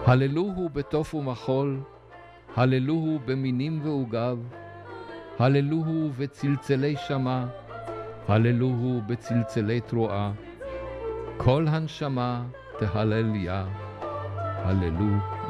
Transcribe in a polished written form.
הללוהו בתוף ומחול, הללוהו במינים ועוגב, הללוהו בצלצלי שמה, הללוהו בצלצלי תרועה, כל הנשמה תהלל יה, הללו.